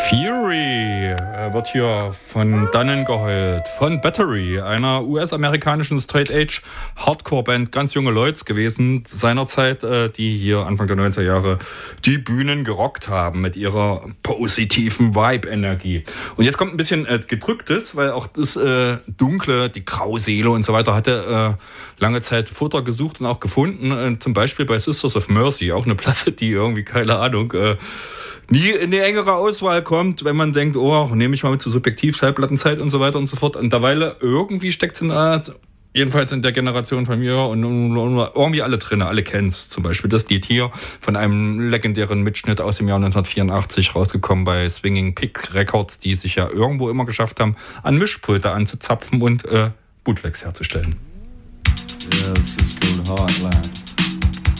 Fury wird hier von dannen geheult, von Battery, einer US-amerikanischen Straight-Edge-Hardcore-Band, ganz junge Leute gewesen seinerzeit, die hier Anfang der 90er Jahre die Bühnen gerockt haben mit ihrer positiven Vibe-Energie. Und jetzt kommt ein bisschen Gedrücktes, weil auch das Dunkle, die Grauseele und so weiter hatte lange Zeit Futter gesucht und auch gefunden, zum Beispiel bei Sisters of Mercy, auch eine Platte, die irgendwie, keine Ahnung, nie in die engere Auswahl kommt, wenn man denkt, oh, nehme ich mal mit zur Subjektiv-Schallplattenzeit und so weiter und so fort. Und derweil irgendwie steckt es jedenfalls in der Generation von mir und irgendwie alle drin, alle kennen es. Zum Beispiel das Lied hier von einem legendären Mitschnitt aus dem Jahr 1984 rausgekommen bei Swinging Pig Records, die sich ja irgendwo immer geschafft haben, an Mischpulte anzuzapfen und Bootlegs herzustellen. Yeah, this is called Heartland.